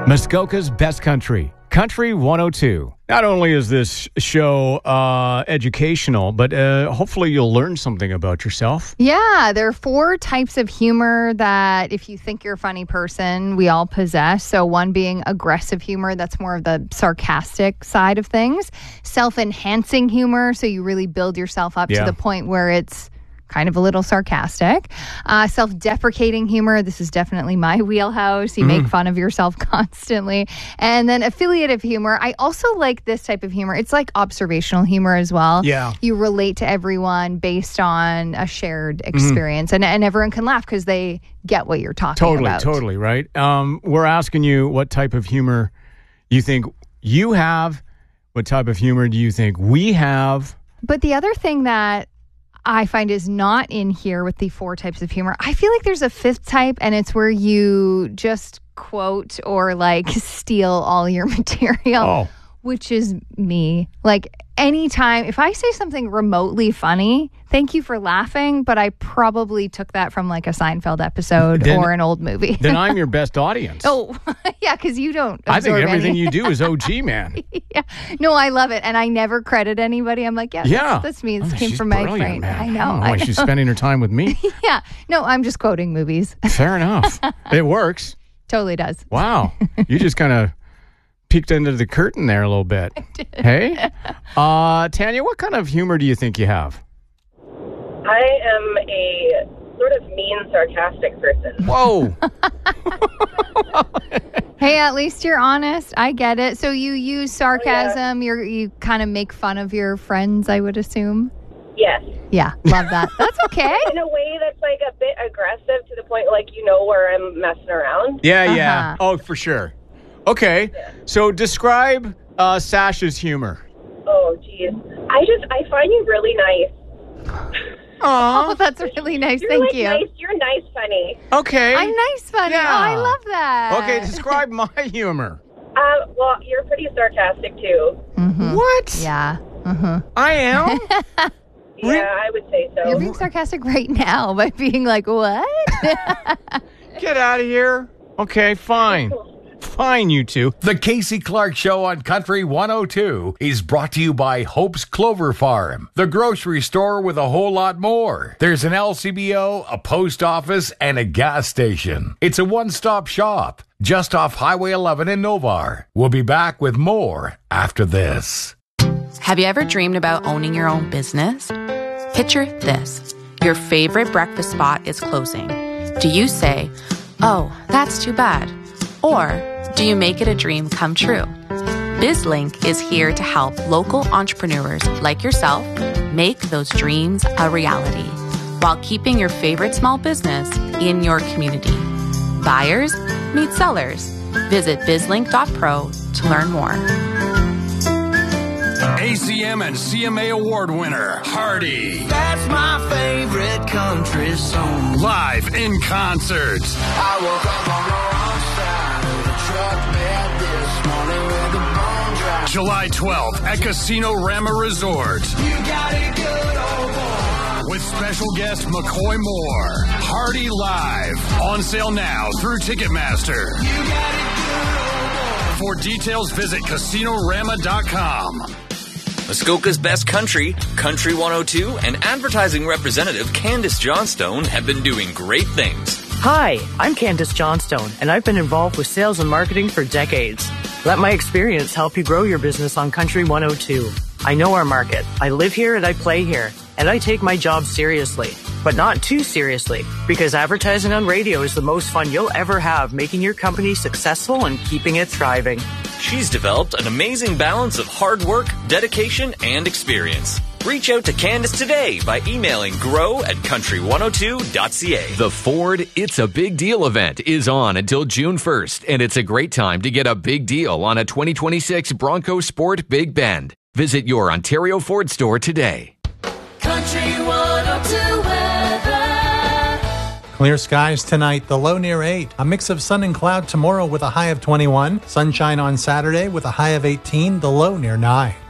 Muskoka's Best Country, Country 102. Not only is this show educational, but hopefully you'll learn something about yourself. Yeah, there are 4 types of humor that if you think you're a funny person, we all possess. So one being aggressive humor, that's more of the sarcastic side of things. Self-enhancing humor, so you really build yourself up to the point where it's kind of a little sarcastic. Self-deprecating humor. This is definitely my wheelhouse. You make fun of yourself constantly. And then affiliative humor. I also like this type of humor. It's like observational humor as well. Yeah. You relate to everyone based on a shared experience. And everyone can laugh because they get what you're talking about. Totally, right? We're asking you what type of humor you think you have. What type of humor do you think we have? But the other thing that I find is not in here with the 4 types of humor. I feel like there's a 5th type, and it's where you just quote or like steal all your material, which is me. Like anytime, if I say something remotely funny, thank you for laughing, but I probably took that from like a Seinfeld episode or an old movie. Then I'm your best audience. Oh, yeah, because you don't I think everything you do is OG, man. Yeah. No, I love it. And I never credit anybody. I'm like, that's me. It came from my brain. Man. I know. Why she's spending her time with me. Yeah. No, I'm just quoting movies. Fair enough. It works. Totally does. Wow. You just kind of peeked under the curtain there a little bit. Hey? Tanya, what kind of humor do you think you have? I am a sort of mean, sarcastic person. Whoa. Hey, at least you're honest. I get it. So you use sarcasm. You kind of make fun of your friends, I would assume. Yes. Yeah, love that. That's okay. In a way that's like a bit aggressive to the point like you know where I'm messing around. Yeah. Oh, for sure. Okay. Yeah. So describe Sasha's humor. Oh, geez. I find you really nice. Oh, that's really nice. Thank you. Nice. You're nice, funny. Okay. I'm nice, funny. Yeah. Oh, I love that. Okay, describe my humor. Well, you're pretty sarcastic, too. Mm-hmm. What? Yeah. Mm-hmm. I am? Yeah, I would say so. You're being sarcastic right now by being like, what? Get out of here. Okay, fine. Fine, you two. The Casey Clark Show on Country 102 is brought to you by Hope's Clover Farm, the grocery store with a whole lot more. There's an LCBO, a post office, and a gas station. It's a one-stop shop just off Highway 11 in Novar. We'll be back with more after this. Have you ever dreamed about owning your own business? Picture this. Your favorite breakfast spot is closing. Do you say, "Oh, that's too bad"? Or do you make it a dream come true? BizLink is here to help local entrepreneurs like yourself make those dreams a reality while keeping your favorite small business in your community. Buyers meet sellers. Visit bizlink.pro to learn more. ACM and CMA award winner, Hardy. That's my favorite country song. Live in concert. I woke up on the wrong side of the truck bed this morning with a bone dry. July 12th at Casino Rama Resort. You got it good, old boy. With special guest McCoy Moore. Hardy Live. On sale now through Ticketmaster. You got it good, old boy. For details, visit CasinoRama.com. Muskoka's Best Country, Country 102, and advertising representative Candace Johnstone have been doing great things. Hi, I'm Candace Johnstone, and I've been involved with sales and marketing for decades. Let my experience help you grow your business on Country 102. I know our market. I live here and I play here, and I take my job seriously, but not too seriously, because advertising on radio is the most fun you'll ever have, making your company successful and keeping it thriving. She's developed an amazing balance of hard work, dedication, and experience. Reach out to Candace today by emailing grow@country102.ca. The Ford It's a Big Deal event is on until June 1st, and it's a great time to get a big deal on a 2026 Bronco Sport Big Bend. Visit your Ontario Ford store today. Country 102 weather. Clear skies tonight, the low near 8. A mix of sun and cloud tomorrow with a high of 21. Sunshine on Saturday with a high of 18, the low near 9.